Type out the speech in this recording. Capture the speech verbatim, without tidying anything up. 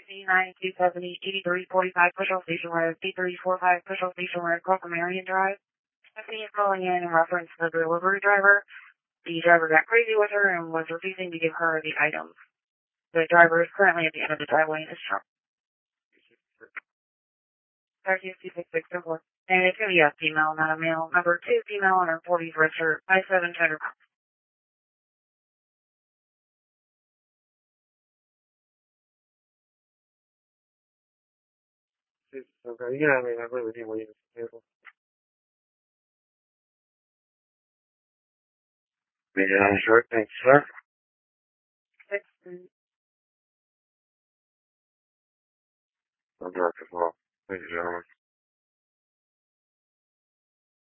C nine two seventy eighty-three forty-five Pushell Station Road, D three four five Pushell Station Road, Coca Marion Drive. Stephanie is calling in in reference to the delivery driver. The driver got crazy with her and was refusing to give her the items. The driver is currently at the end of the driveway in his truck. thirty two six six four. And it's going to be a female, not a male. Number two, female, in her forties, red shirt, five seven, tender. Okay, you know, I mean, I really do want you to be careful. Major on short, thanks, sir. Six. I'm director as well. Thank you, gentlemen.